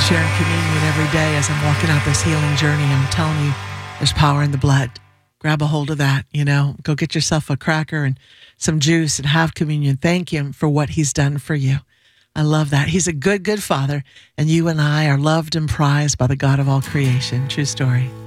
sharing communion every day as I'm walking out this healing journey. I'm telling you, there's power in the blood. Grab a hold of that, Go get yourself a cracker and some juice and have communion. Thank him for what he's done for you. I love that. He's a good, good father, and you and I are loved and prized by the God of all creation. True story.